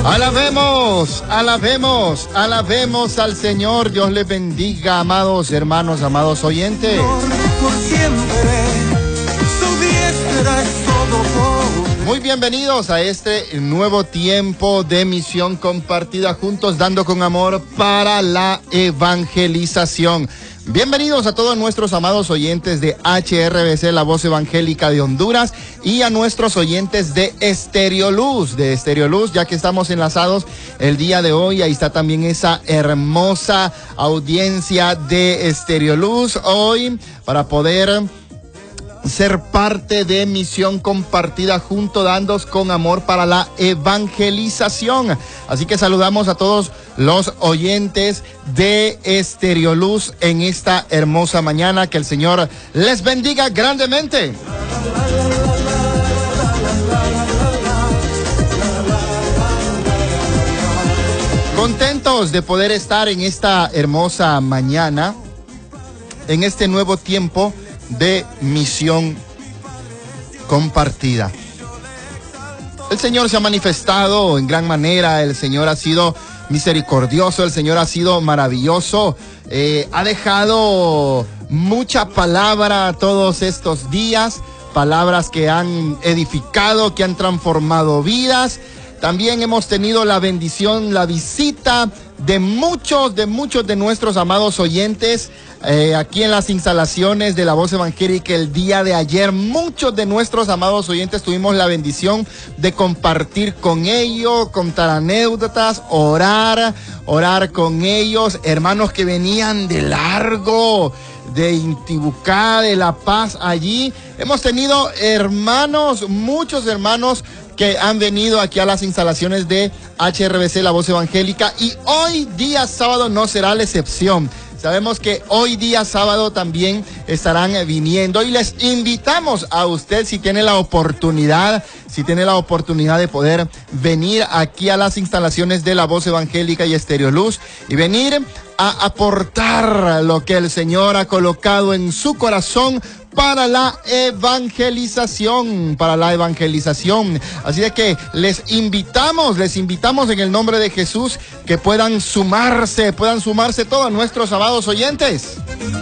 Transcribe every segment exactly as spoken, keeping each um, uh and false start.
Alabemos, alabemos, alabemos al Señor. Dios les bendiga, amados hermanos, amados oyentes. Por siempre, su diestra es todo por... Muy bienvenidos a este nuevo tiempo de misión compartida juntos, dando con amor para la evangelización. Bienvenidos a todos nuestros amados oyentes de H R V C, la voz evangélica de Honduras, y a nuestros oyentes de Estereoluz, de Estereoluz, ya que estamos enlazados el día de hoy. Ahí está también esa hermosa audiencia de Estereoluz hoy para poder ser parte de misión compartida junto, dando con amor para la evangelización. Así que saludamos a todos los oyentes de Estereoluz en esta hermosa mañana. Que el Señor les bendiga grandemente. Contentos de poder estar en esta hermosa mañana, en este nuevo tiempo de misión compartida. El Señor se ha manifestado en gran manera, el Señor ha sido misericordioso, el Señor ha sido maravilloso, eh, ha dejado mucha palabra todos estos días, palabras que han edificado, que han transformado vidas. También hemos tenido la bendición, la visita de muchos, de muchos de nuestros amados oyentes eh, aquí en las instalaciones de la voz evangélica el día de ayer. Muchos de nuestros amados oyentes tuvimos la bendición de compartir con ellos, contar anécdotas, orar, orar con ellos, hermanos que venían de largo, de Intibucá, de La Paz, allí. Hemos tenido hermanos, muchos hermanos que han venido aquí a las instalaciones de H R V C, la voz evangélica, y hoy día sábado no será la excepción. Sabemos que hoy día sábado también estarán viniendo y les invitamos a usted, si tiene la oportunidad, si tiene la oportunidad de poder venir aquí a las instalaciones de la voz evangélica y Estereoluz y venir a aportar lo que el Señor ha colocado en su corazón para la evangelización, para la evangelización. Así de que les invitamos, les invitamos en el nombre de Jesús que puedan sumarse, puedan sumarse todos nuestros amados oyentes.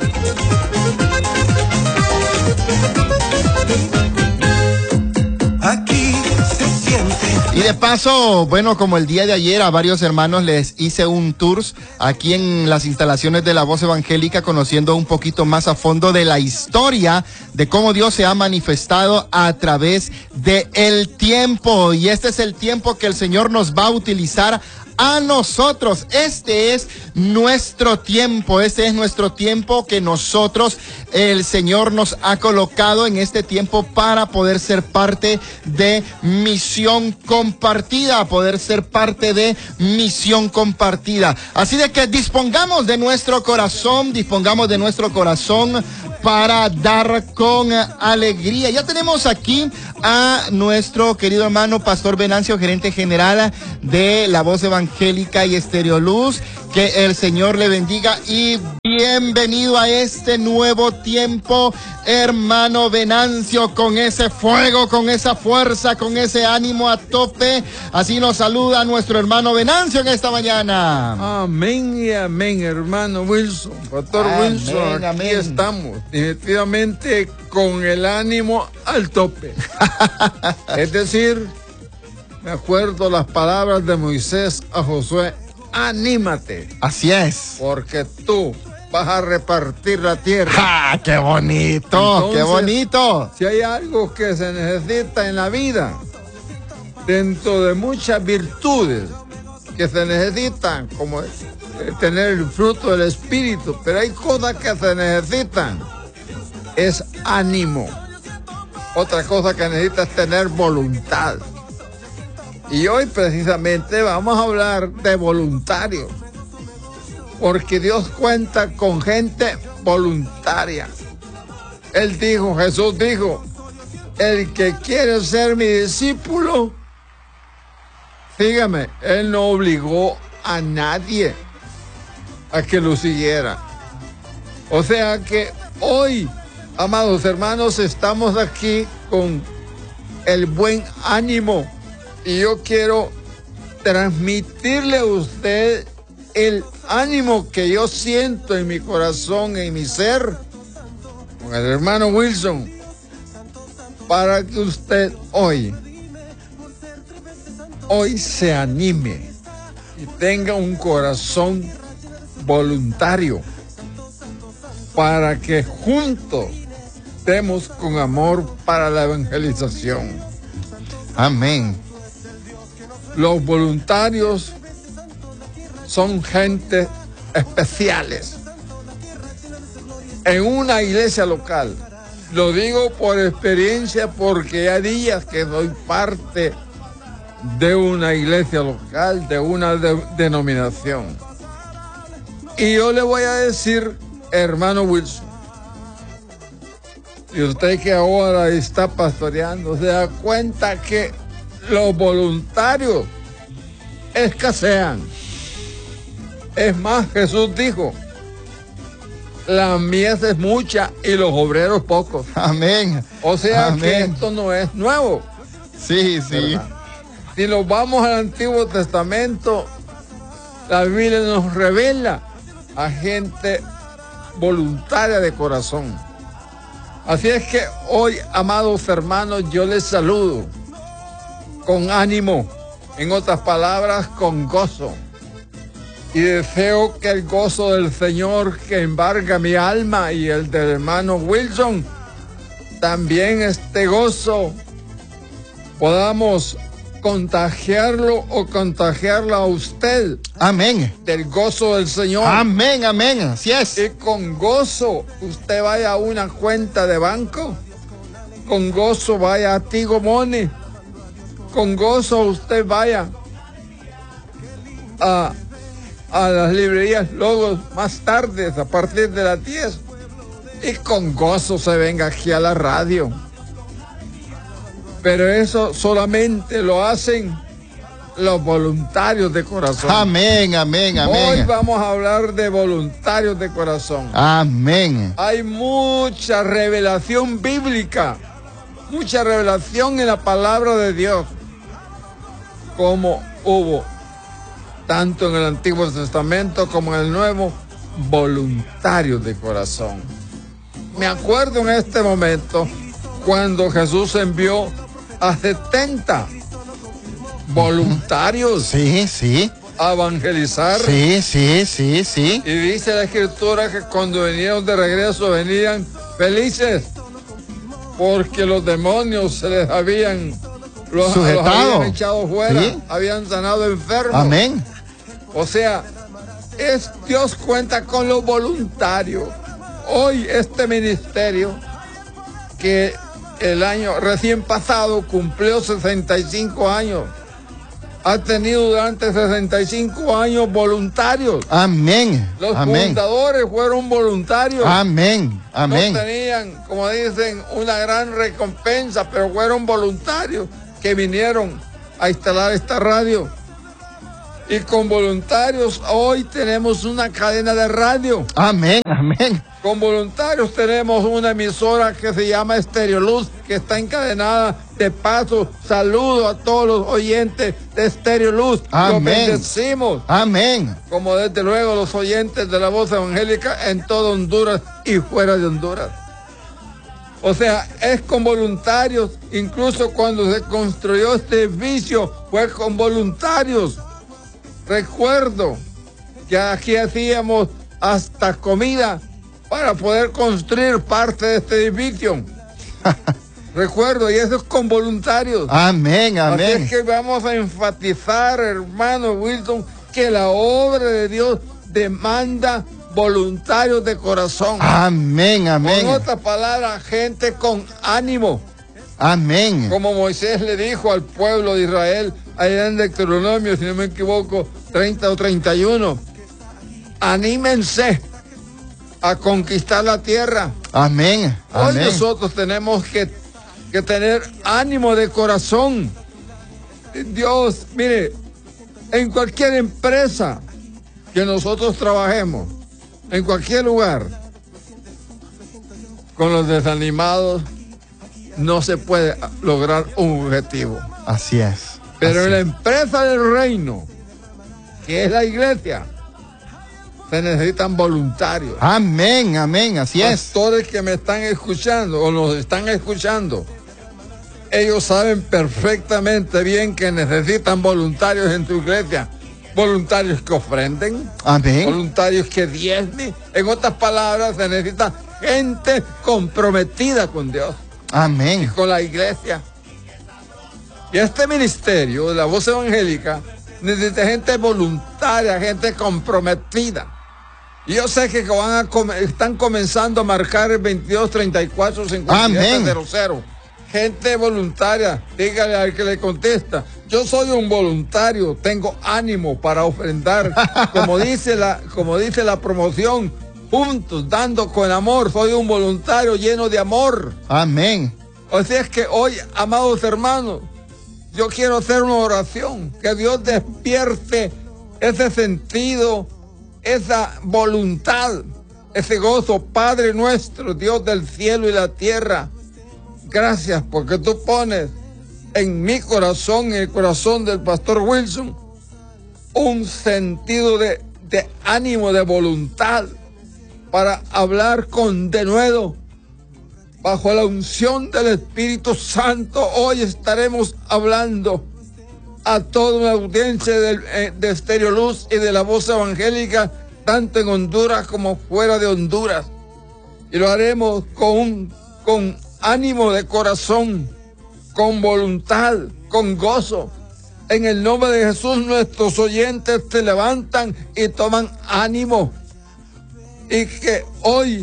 Aquí se siente. Y de paso, bueno, como el día de ayer a varios hermanos les hice un tour aquí en las instalaciones de la voz evangélica, conociendo un poquito más a fondo de la historia de cómo Dios se ha manifestado a través del tiempo. Y este es el tiempo que el Señor nos va a utilizar a nosotros. Este es nuestro tiempo, este es nuestro tiempo que nosotros, el Señor nos ha colocado en este tiempo para poder ser parte de misión compartida, poder ser parte de misión compartida. Así de que dispongamos de nuestro corazón, dispongamos de nuestro corazón para dar con alegría. Ya tenemos aquí a nuestro querido hermano Pastor Venancio, gerente general de la voz evangélica y Estereoluz. Que el Señor le bendiga y bienvenido a este nuevo tiempo, hermano Venancio, con ese fuego, con esa fuerza, con ese ánimo a tope. Así nos saluda nuestro hermano Venancio en esta mañana. Amén y amén, hermano Wilson, Pastor Amén, Wilson, aquí amén. estamos, definitivamente con el ánimo al tope. Es decir, me acuerdo las palabras de Moisés a Josué: anímate, Así es. porque tú vas a repartir la tierra. ¡Ja! ¡Qué bonito! Entonces, ¡Qué bonito! Si hay algo que se necesita en la vida, dentro de muchas virtudes que se necesitan, como eh, tener el fruto del Espíritu, pero hay cosas que se necesitan, es ánimo. Otra cosa que necesita es tener voluntad. Y hoy precisamente vamos a hablar de voluntarios, porque Dios cuenta con gente voluntaria. Él dijo, Jesús dijo, el que quiere ser mi discípulo, sígame. Él no obligó a nadie a que lo siguiera. O sea que hoy, amados hermanos, estamos aquí con el buen ánimo. Y yo quiero transmitirle a usted el ánimo que yo siento en mi corazón, en mi ser, con el hermano Wilson, para que usted hoy, hoy se anime y tenga un corazón voluntario, para que juntos demos con amor para la evangelización. Amén. Los voluntarios son gente especiales en una iglesia local. Lo digo por experiencia porque hay días que soy parte de una iglesia local, de una de- denominación. Y yo le voy a decir, hermano Wilson, y usted que ahora está pastoreando, se da cuenta que los voluntarios escasean. Es más, Jesús dijo, la mies es mucha y los obreros pocos. Amén. O sea que Amén. esto no es nuevo. Sí, sí. ¿Verdad? Si nos vamos al Antiguo Testamento, la Biblia nos revela a gente voluntaria de corazón. Así es que hoy, amados hermanos, yo les saludo con ánimo, en otras palabras, con gozo. Y deseo que el gozo del Señor que embarga mi alma y el del hermano Wilson, también este gozo podamos contagiarlo o contagiarla a usted Amén. del gozo del Señor. Amén, amén. Así es. Y con gozo usted vaya a una cuenta de banco, con gozo vaya a Tigo Money, con gozo usted vaya a, a las librerías Logos más tarde, a partir de las diez, y con gozo se venga aquí a la radio. Pero eso solamente lo hacen los voluntarios de corazón. Amén, amén, Hoy amén. vamos a hablar de voluntarios de corazón. Amén. Hay mucha revelación bíblica, mucha revelación en la palabra de Dios, como hubo tanto en el Antiguo Testamento como en el Nuevo, voluntarios de corazón. Me acuerdo en este momento cuando Jesús envió a setenta voluntarios Sí, sí. a evangelizar. Sí, sí, sí, sí. Y dice la Escritura que cuando vinieron de regreso venían felices porque los demonios se les habían, los, Sujetado. los habían echado fuera, Sí. habían sanado enfermos. Amén. O sea, es, Dios cuenta con los voluntarios. Hoy este ministerio, que el año recién pasado cumplió sesenta y cinco años, ha tenido durante sesenta y cinco años voluntarios. Amén. Los Amén. fundadores fueron voluntarios. Amén. Amén. No tenían, como dicen, una gran recompensa, pero fueron voluntarios que vinieron a instalar esta radio. Y con voluntarios hoy tenemos una cadena de radio. Amén. Amén. Con voluntarios tenemos una emisora que se llama Estéreo Luz, que está encadenada. De paso, saludo a todos los oyentes de Estéreo Luz. Amén. Los bendecimos, Amén. como desde luego los oyentes de la voz evangélica en todo Honduras y fuera de Honduras. O sea, es con voluntarios. Incluso cuando se construyó este edificio fue con voluntarios. Recuerdo que aquí hacíamos hasta comida para poder construir parte de este edificio. Recuerdo, y eso es con voluntarios. Amén. Así Amén. es que vamos a enfatizar, hermano Wilson, que la obra de Dios demanda voluntarios de corazón. Amén. Amén. Con otras palabras, gente con ánimo. Amén. Como Moisés le dijo al pueblo de Israel, allá en Deuteronomio, si no me equivoco, treinta o treinta y uno. Anímense a conquistar la tierra. Amén. Hoy Amén. nosotros tenemos que, que tener ánimo de corazón. Dios, mire, en cualquier empresa que nosotros trabajemos, en cualquier lugar, con los desanimados no se puede lograr un objetivo. Así es. Pero Así en la es. empresa del reino, que es la iglesia, se necesitan voluntarios. Amén, amén, así es. Pastores que me están escuchando o nos están escuchando, ellos saben perfectamente bien que necesitan voluntarios en tu iglesia. Voluntarios que ofrenden, Amén. voluntarios que diezmen. En otras palabras, se necesita gente comprometida con Dios y Amén. con la iglesia. Y este ministerio de la voz evangélica necesita gente voluntaria, gente comprometida. Y yo sé que van a com- están comenzando a marcar el veintidós treinta y cuatro cincuenta y siete cero cero. Gente voluntaria, dígale al que le contesta, yo soy un voluntario, tengo ánimo para ofrendar, como dice la, como dice la promoción, juntos, dando con amor, soy un voluntario lleno de amor. Amén. O sea es que hoy, amados hermanos, yo quiero hacer una oración, que Dios despierte ese sentido, esa voluntad, ese gozo. Padre nuestro, Dios del cielo y la tierra, gracias porque tú pones en mi corazón, en el corazón del pastor Wilson, un sentido de, de ánimo, de voluntad para hablar con denuedo. Bajo la unción del Espíritu Santo, hoy estaremos hablando a toda una audiencia de, eh, de Estéreo Luz y de la voz evangélica, tanto en Honduras como fuera de Honduras. Y lo haremos con, con ánimo de corazón, con voluntad, con gozo. En el nombre de Jesús, nuestros oyentes se levantan y toman ánimo. Y que hoy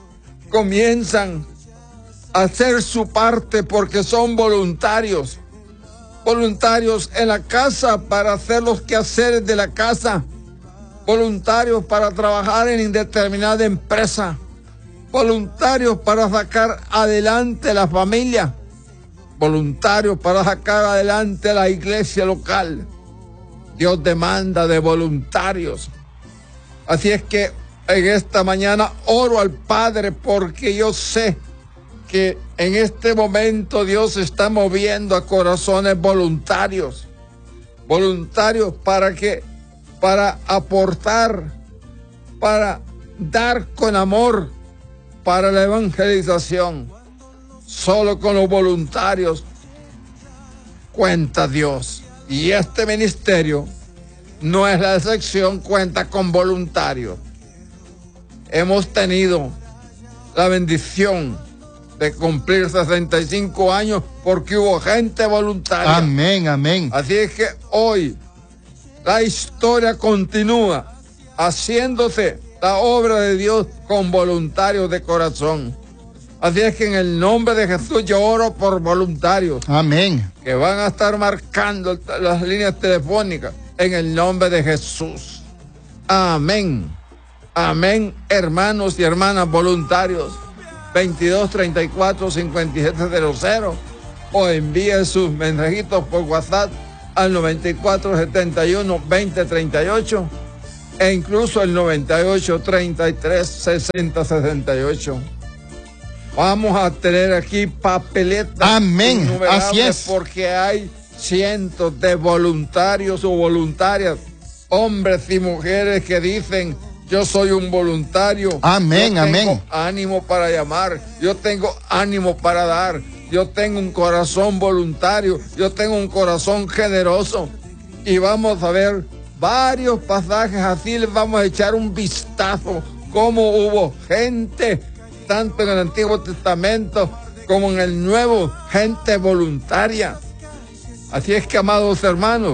comienzan a hacer su parte porque son voluntarios. Voluntarios en la casa para hacer los quehaceres de la casa. Voluntarios para trabajar en indeterminada empresa. Voluntarios para sacar adelante la familia. Voluntarios para sacar adelante la iglesia local. Dios demanda de voluntarios. Así es que en esta mañana oro al Padre porque yo sé que en este momento Dios está moviendo a corazones voluntarios. Voluntarios para que, para aportar, para dar con amor, para la evangelización. Solo con los voluntarios cuenta Dios. Y este ministerio no es la excepción, cuenta con voluntarios. Hemos tenido la bendición de cumplir sesenta y cinco años porque hubo gente voluntaria. Amén, amén. Así es que hoy la historia continúa haciéndose la obra de Dios con voluntarios de corazón. Así es que en el nombre de Jesús yo oro por voluntarios Amén. que van a estar marcando las líneas telefónicas en el nombre de Jesús. Amén. Amén, hermanos y hermanas voluntarios. veintidós treinta y cuatro cincuenta y siete cero cero o envíe sus mensajitos por WhatsApp al noventa y cuatro setenta y uno veinte treinta y ocho e incluso el noventa y ocho treinta y tres sesenta sesenta y ocho. Vamos a tener aquí papeletas. Amén, innumerables así es. porque hay cientos de voluntarios o voluntarias, hombres y mujeres que dicen: yo soy un voluntario. Amén, yo tengo amén. ánimo para llamar, yo tengo ánimo para dar, yo tengo un corazón voluntario, yo tengo un corazón generoso. Y vamos a ver varios pasajes así, les vamos a echar un vistazo cómo hubo gente, tanto en el Antiguo Testamento como en el Nuevo, gente voluntaria. Así es que, amados hermanos,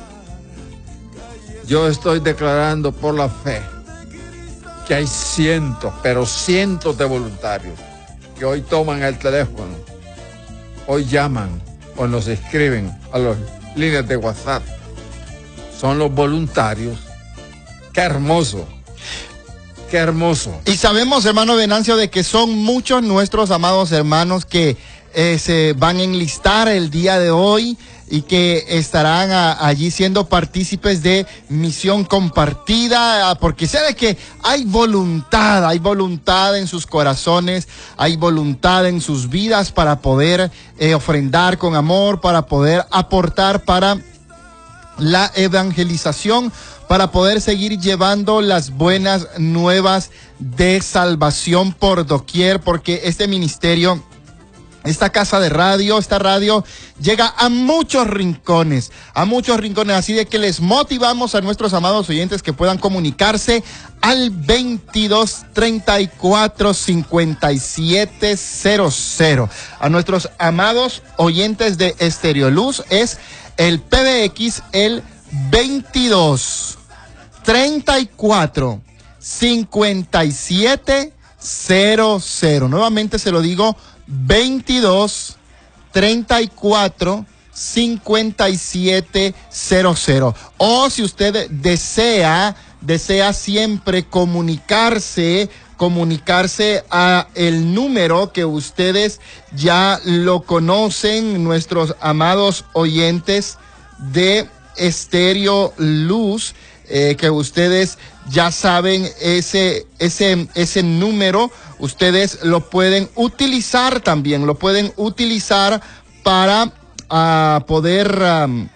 yo estoy declarando por la fe que hay cientos, pero cientos de voluntarios que hoy toman el teléfono, hoy llaman o nos escriben a las líneas de WhatsApp. Son los voluntarios. Qué hermoso, qué hermoso. Y sabemos, hermano Venancio, de que son muchos nuestros amados hermanos que eh, se van a enlistar el día de hoy y que estarán a, allí siendo partícipes de Misión Compartida, porque sé de que hay voluntad, hay voluntad en sus corazones, hay voluntad en sus vidas para poder eh, ofrendar con amor, para poder aportar para la evangelización, para poder seguir llevando las buenas nuevas de salvación por doquier, porque este ministerio, esta casa de radio, esta radio llega a muchos rincones, a muchos rincones, así de que les motivamos a nuestros amados oyentes que puedan comunicarse al veintidós treinta y cuatro cincuenta y siete cero cero. A nuestros amados oyentes de Estereoluz es el P B X, el veintidós treinta y cuatro cincuenta y siete cero cero. Nuevamente se lo digo, veintidós treinta y cuatro cincuenta y siete cero cero. O si usted desea, desea siempre comunicarse, comunicarse a el número que ustedes ya lo conocen, nuestros amados oyentes de Estéreo Luz, eh, que ustedes ya saben ese, ese, ese número. Ustedes lo pueden utilizar también, lo pueden utilizar para uh, poder um,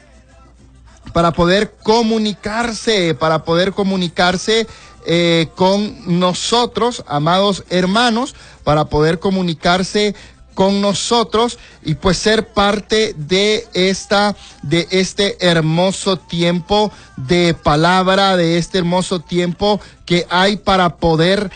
para poder comunicarse, para poder comunicarse eh, con nosotros, amados hermanos, para poder comunicarse con nosotros y pues ser parte de esta, de este hermoso tiempo de palabra, de este hermoso tiempo que hay para poder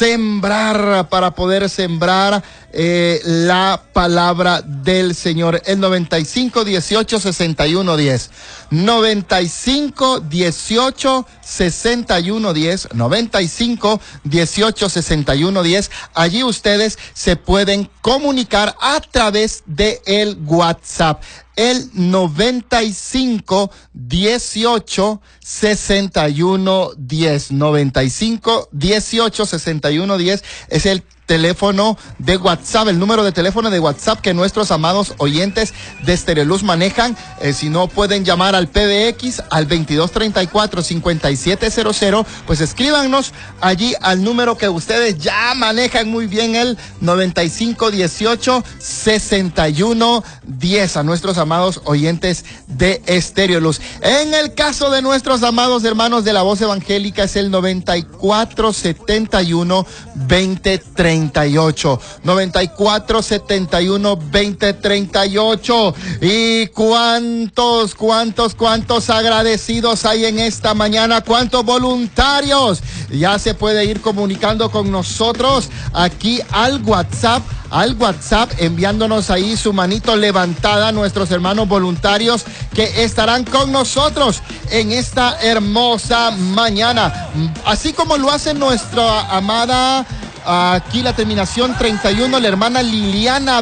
sembrar, para poder sembrar eh, la palabra del Señor. El noventa y cinco dieciocho sesenta y uno diez, noventa y cinco dieciocho sesenta y uno diez, noventa y cinco dieciocho sesenta y uno diez. Allí ustedes se pueden comunicar a través de el WhatsApp. El noventa y cinco dieciocho sesenta y uno diez, noventa y cinco dieciocho sesenta y uno diez es el teléfono de WhatsApp, el número de teléfono de WhatsApp que nuestros amados oyentes de Estereoluz manejan. Eh, si no, pueden llamar al P B X al veintidós treinta y cuatro cincuenta y siete cero cero, pues escríbanos allí al número que ustedes ya manejan muy bien, el noventa y cinco dieciocho sesenta y uno diez, a nuestros amados oyentes de Estereoluz. En el caso de nuestros amados hermanos de la Voz Evangélica es el noventa y cuatro setenta y uno veinte treinta y ocho, noventa y cuatro setenta y uno veinte treinta y ocho. Y cuántos, cuántos, cuántos agradecidos hay en esta mañana, cuántos voluntarios. Ya se puede ir comunicando con nosotros aquí al WhatsApp, al WhatsApp, enviándonos ahí su manito levantada, nuestros hermanos voluntarios que estarán con nosotros en esta hermosa mañana, así como lo hace nuestra amada, aquí la terminación treinta y uno, la hermana Liliana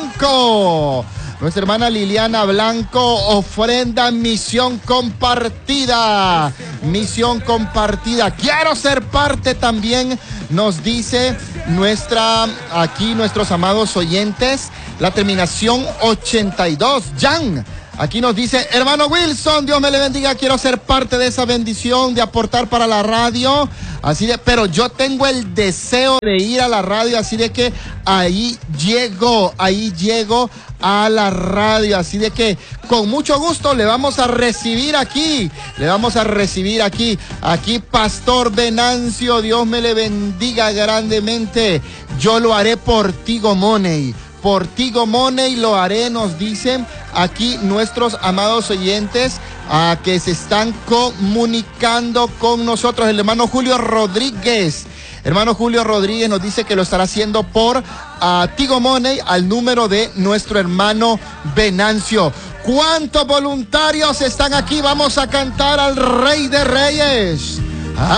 Blanco. Nuestra hermana Liliana Blanco ofrenda Misión Compartida. Misión Compartida. Quiero ser parte también, nos dice nuestra, aquí nuestros amados oyentes, la terminación ochenta y dos, Jan. Aquí nos dice, hermano Wilson, Dios me le bendiga, quiero ser parte de esa bendición de aportar para la radio, así de, pero yo tengo el deseo de ir a la radio, así de que ahí llego, ahí llego a la radio, así de que con mucho gusto le vamos a recibir aquí, le vamos a recibir aquí, aquí Pastor Venancio, Dios me le bendiga grandemente, yo lo haré por Tigo Money. Por Tigo Money lo haré, nos dicen aquí nuestros amados oyentes a que se están comunicando con nosotros. El hermano Julio Rodríguez, hermano Julio Rodríguez nos dice que lo estará haciendo por uh, Tigo Money al número de nuestro hermano Venancio. ¿Cuántos voluntarios están aquí? Vamos a cantar al Rey de Reyes.